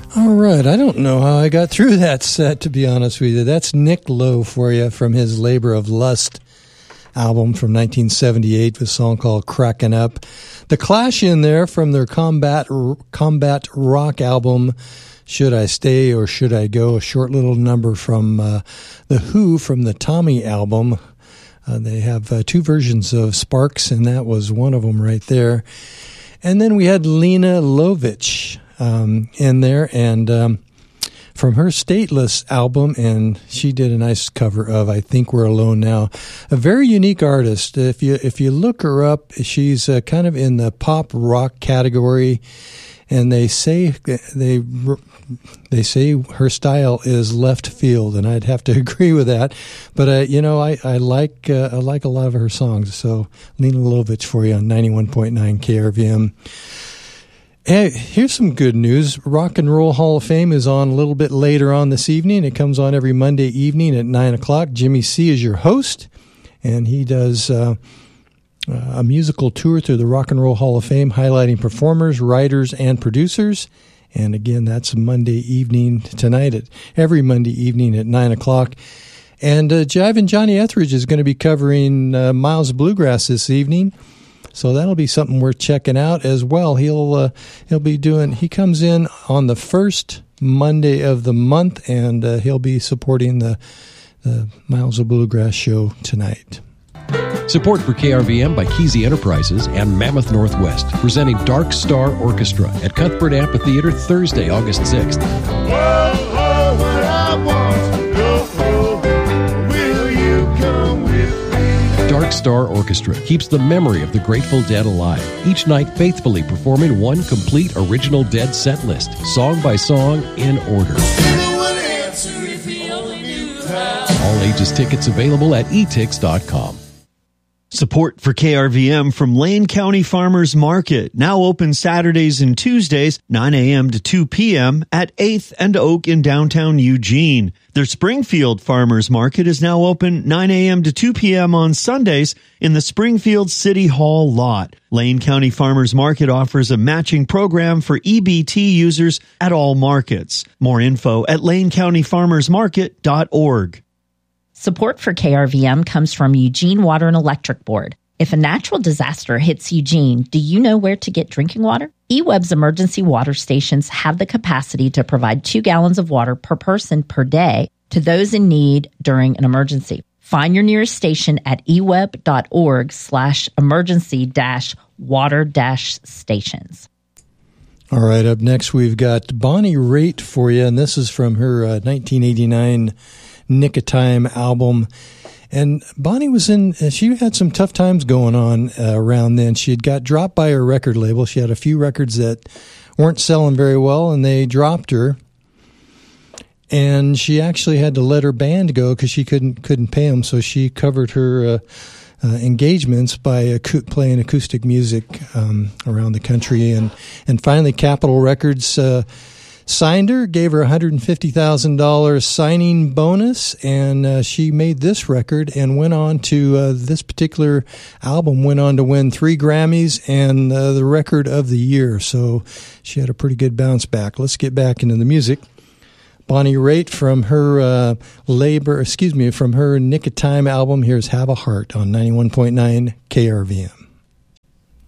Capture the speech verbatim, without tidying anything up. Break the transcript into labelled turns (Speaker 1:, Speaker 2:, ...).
Speaker 1: All right, I don't know how I got through that set, to be honest with you. That's Nick Lowe for you from his Labor of Lust album from nineteen seventy-eight, with a song called Crackin' Up. The Clash in there from their combat combat rock album, Should I Stay or Should I Go? A short little number from uh, The Who from the Tommy album. Uh, they have uh, two versions of Sparks, and that was one of them right there. And then we had Lena Lovitch um, in there, and um, from her Stateless album, and she did a nice cover of I Think We're Alone Now. A very unique artist. If you if you look her up, she's uh, kind of in the pop rock category, and they say they they say her style is left field, and I'd have to agree with that. But uh, you know, I I like uh, I like a lot of her songs. So Lena Lovitch for you on ninety-one point nine K R V M. Hey, here's some good news. Rock and Roll Hall of Fame is on a little bit later on this evening. It comes on every Monday evening at nine o'clock. Jimmy C is your host, and he does uh, a musical tour through the Rock and Roll Hall of Fame, highlighting performers, writers, and producers. And again, that's Monday evening tonight, at every Monday evening at nine o'clock. And uh, Jive and Johnny Etheridge is going to be covering uh, Miles Bluegrass this evening. So that'll be something worth checking out as well. He'll uh, he'll be doing. He comes in on the first Monday of the month, and uh, he'll be supporting the, the Miles of Bluegrass show tonight.
Speaker 2: Support for K R V M by Kesey Enterprises and Mammoth Northwest, presenting Dark Star Orchestra at Cuthbert Amphitheater Thursday, August sixth.
Speaker 3: Whoa, oh, what I want to go for. Will you come with me?
Speaker 2: Dark Star Orchestra keeps the memory of the Grateful Dead alive, each night faithfully performing one complete original Dead set list, song by song, in order. All ages tickets available at e tix dot com.
Speaker 4: Support for K R V M from Lane County Farmers Market, now open Saturdays and Tuesdays, nine a.m. to two p.m. at eighth and Oak in downtown Eugene. Their Springfield Farmers Market is now open nine a.m. to two p.m. on Sundays in the Springfield City Hall lot. Lane County Farmers Market offers a matching program for E B T users at all markets. More info at lane county farmers market dot org.
Speaker 5: Support for K R V M comes from Eugene Water and Electric Board. If a natural disaster hits Eugene, do you know where to get drinking water? eWeb's emergency water stations have the capacity to provide two gallons of water per person per day to those in need during an emergency. Find your nearest station at eweb.org slash emergency dash water dash stations.
Speaker 1: All right, up next we've got Bonnie Raitt for you, and this is from her uh, nineteen eighty-nine Nick of Time album. And Bonnie was in, she had some tough times going on uh, around then. She had got dropped by her record label. She had a few records that weren't selling very well, and they dropped her. And she actually had to let her band go because she couldn't couldn't pay them. So she covered her uh, uh, engagements by acu- playing acoustic music um, around the country. And, and finally, Capitol Records uh, signed her, gave her a one hundred fifty thousand dollars signing bonus, and uh, she made this record and went on to, uh, this particular album went on to win three Grammys and uh, the record of the year. So she had a pretty good bounce back. Let's get back into the music. Bonnie Raitt from her uh, labor, excuse me, from her Nick of Time album. Here's Have a Heart on ninety-one point nine K R V M.